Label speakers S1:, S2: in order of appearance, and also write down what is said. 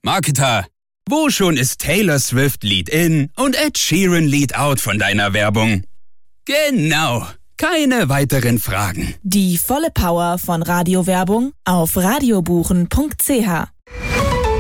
S1: Marketer, wo schon ist Taylor Swift Lead In und Ed Sheeran Lead Out von deiner Werbung? Genau, keine weiteren Fragen.
S2: Die volle Power von Radiowerbung auf radiobuchen.ch.